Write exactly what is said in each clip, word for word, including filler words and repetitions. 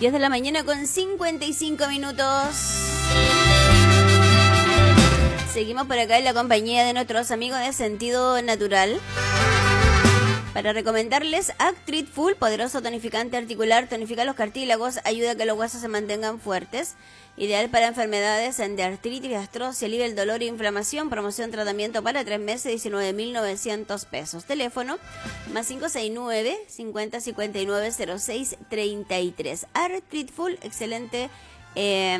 diez de la mañana con cincuenta y cinco minutos. Seguimos por acá en la compañía de nuestros amigos de Sentido Natural para recomendarles Actrit Full, poderoso tonificante articular, tonifica los cartílagos, ayuda a que los huesos se mantengan fuertes, ideal para enfermedades de artritis, artrosis, alivia el dolor e inflamación, promoción, tratamiento para tres meses, diecinueve mil novecientos pesos. Teléfono más cinco seis nueve, cincuenta, cincuenta y nueve, cero seis, treinta y tres. Actrit Full, excelente eh,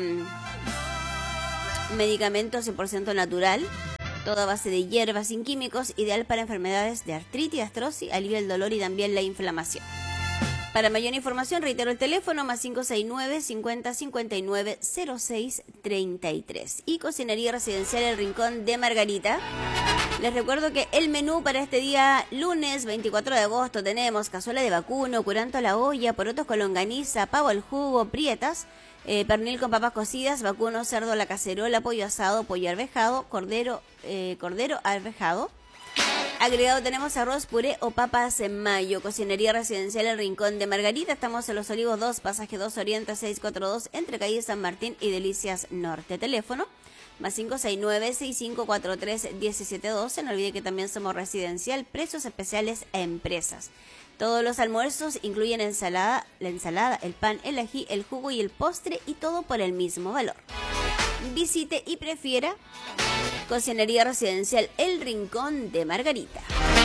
medicamento cien por ciento natural. Toda base de hierbas sin químicos, ideal para enfermedades de artritis, artrosis, alivia el dolor y también la inflamación. Para mayor información, reitero el teléfono, más cinco seis nueve, cincuenta, cincuenta y nueve, cero seis, treinta y tres. Y Cocinería Residencial El Rincón de Margarita. Les recuerdo que el menú para este día, lunes veinticuatro de agosto, tenemos cazuela de vacuno, curanto a la olla, porotos con longaniza, pavo al jugo, prietas, Eh, pernil con papas cocidas, vacuno, cerdo a la cacerola, pollo asado, pollo arvejado, cordero, eh, cordero arvejado. Agregado tenemos arroz, puré o papas en mayo. Cocinería Residencial El Rincón de Margarita. Estamos en Los Olivos dos, pasaje dos Oriente seiscientos cuarenta y dos, entre calle San Martín y Delicias Norte. Teléfono más cinco seis nueve, seis cinco cuatro tres, uno siete uno dos. No olvide que también somos residencial, precios especiales a empresas. Todos los almuerzos incluyen ensalada, la ensalada, el pan, el ají, el jugo y el postre, y todo por el mismo valor. Visite y prefiera Cocinería Residencial El Rincón de Margarita.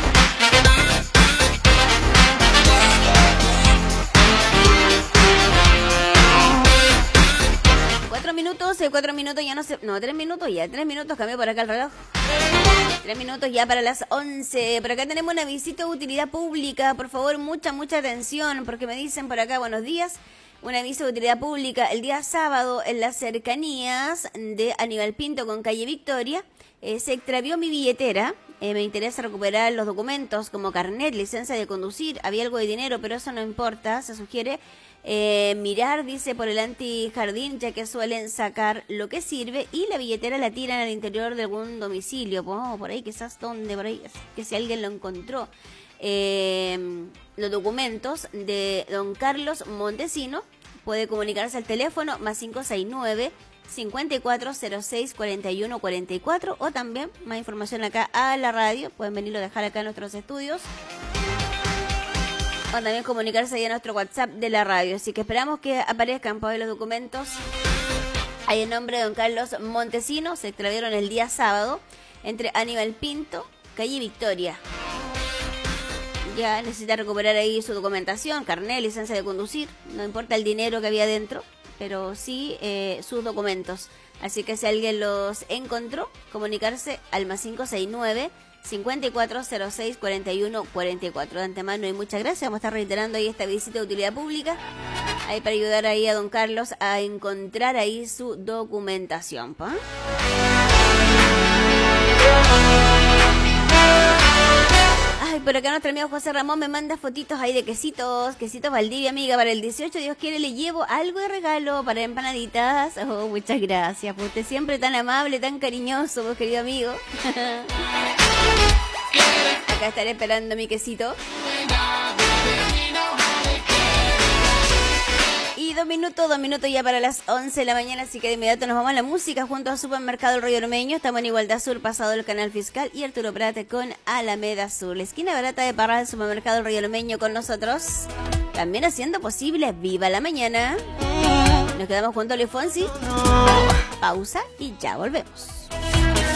Cuatro minutos, eh, cuatro minutos ya no sé, no, tres minutos ya, tres minutos, cambié por acá el reloj. Tres minutos ya para las once. Por acá tenemos una visita de utilidad pública. Por favor, mucha, mucha atención, porque me dicen por acá, buenos días. Una visita de utilidad pública el día sábado en las cercanías de Aníbal Pinto con calle Victoria. Eh, se extravió mi billetera. Eh, me interesa recuperar los documentos como carnet, licencia de conducir. Había algo de dinero, pero eso no importa. Se sugiere eh, mirar, dice, por el antijardín, ya que suelen sacar lo que sirve y la billetera la tiran al interior de algún domicilio. Oh, por ahí, quizás donde, por ahí, que si alguien lo encontró. Eh, los documentos de don Carlos Montesino, puede comunicarse al teléfono más cinco seis nueve, cincuenta y cuatro cero seis, cuarenta y uno cuarenta y cuatro, o también más información acá a la radio, pueden venirlo a dejar acá en nuestros estudios, o también comunicarse ahí a nuestro WhatsApp de la radio. Así que esperamos que aparezcan por ahí los documentos. Hay el nombre de don Carlos Montesino, se extraviaron el día sábado entre Aníbal Pinto, calle Victoria. Ya necesita recuperar ahí su documentación, carnet, licencia de conducir, no importa el dinero que había dentro, pero sí eh, sus documentos. Así que si alguien los encontró, comunicarse al más cinco seis nueve, cincuenta y cuatro cero seis, cuarenta y uno cuarenta y cuatro. De antemano y muchas gracias, vamos a estar reiterando ahí esta visita de utilidad pública, ahí para ayudar ahí a don Carlos a encontrar ahí su documentación, ¿pa? Ay, por acá nuestro amigo José Ramón me manda fotitos ahí de quesitos, quesitos Valdivia, amiga, para el dieciocho, Dios quiere, le llevo algo de regalo para empanaditas. Oh, muchas gracias, pues usted siempre tan amable, tan cariñoso, pues, querido amigo. Acá estaré esperando mi quesito. Y dos minutos, dos minutos ya para las once de la mañana, así que de inmediato nos vamos a la música junto al Supermercado El Río Ormeño. Estamos en Igualdad Sur, pasado el Canal Fiscal, y Arturo Prat con Alameda Sur. La esquina barata de Parral del Supermercado El Río Ormeño con nosotros. También haciendo posible Viva la Mañana. Nos quedamos junto a Luis Fonsi. Pausa y ya volvemos.